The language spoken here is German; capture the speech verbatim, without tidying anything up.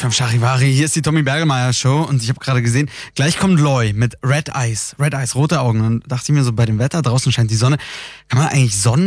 vom Charivari, hier ist die Tommy Bergemeier Show und ich habe gerade gesehen, gleich kommt Loy mit Red Eyes, Red Eyes, rote Augen. Und dachte ich mir so, bei dem Wetter, draußen scheint die Sonne, kann man eigentlich Sonnen